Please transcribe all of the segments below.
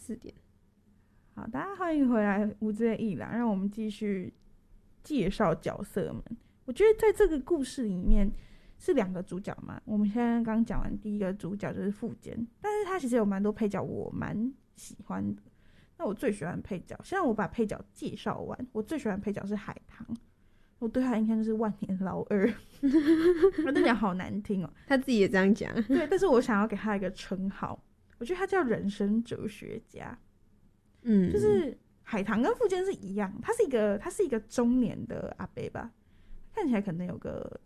点。 好，大家欢迎回来无知的一栏，让我们继续介绍角色们。我觉得在这个故事里面是2个主角嘛，我们现在刚讲完第一个主角就是富坚，但是他其实有蛮多配角我蛮喜欢的。那我最喜欢的配角，现在我把配角介绍完，我最喜欢的配角是海棠。我对他的印象就是万年老二，我这讲好难听哦、 他自己也这样讲。 对，但是我想要给他一个称号，我觉得他叫人生哲学家。就是海棠跟富坚是一样，他是一个中年的阿伯吧，看起来可能有个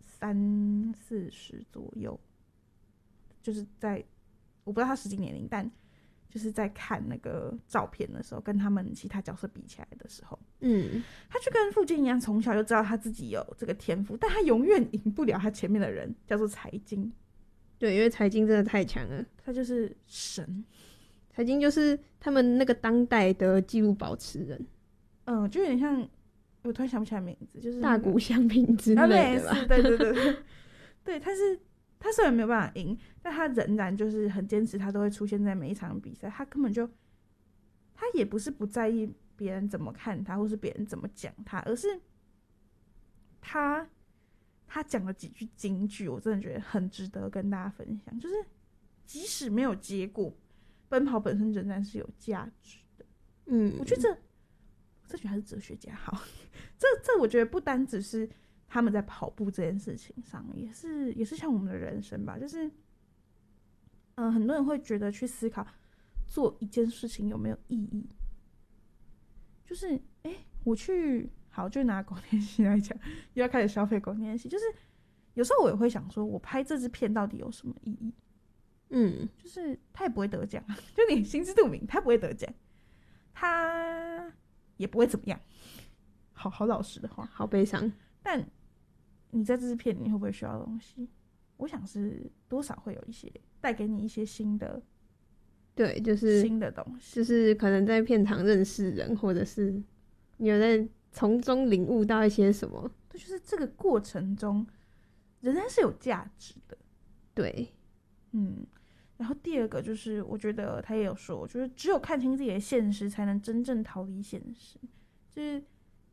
30-40左右，就是在我不知道他实际年龄，但就是在看那个照片的时候，跟他们其他角色比起来的时候，他就跟富坚一样，从小就知道他自己有这个天赋，但他永远赢不了他前面的人，叫做财经。 对，因为财经真的太强了， 他就是神。 财经就是他们那个当代的纪录保持人， 就有点像，我突然想不起来名字，就是、 大谷翔平之类的吧？ 对对对对，对，他虽然没有办法赢，但他仍然就是很坚持，他都会出现在每一场比赛。他根本就，他也不是不在意别人怎么看他，或是别人怎么讲他，而是他讲了几句金句，我真的觉得很值得跟大家分享。就是即使没有结果，奔跑本身仍然是有价值的。我觉得这觉得他是哲学家。好，这我觉得不单只是他们在跑步这件事情上，也是像我们的人生吧。就是很多人会觉得去思考做一件事情有没有意义。就是我去好，就拿狗年系来讲，又要开始消费狗年系。就是有时候我也会想说，我拍这支片到底有什么意义？就是他也不会得奖，就你心知肚明，他不会得奖，他也不会怎么样。好老实的话， 好悲伤。 但你在这支片里会不会需要的东西？我想是多少会有一些带给你一些新的， 对，就是新的东西， 就是可能在片场认识人，或者是你有在从中领悟到一些什么。 对，就是这个过程中仍然是有价值的。 对， 然后第二个就是，我觉得他也有说，就是只有看清自己的现实，才能真正逃离现实。就是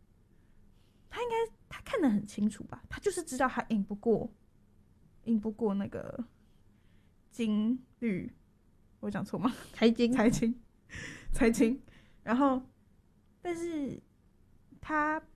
他看得很清楚吧，他就是知道他赢不过那个金绿，我讲错吗？财经。然后，但是他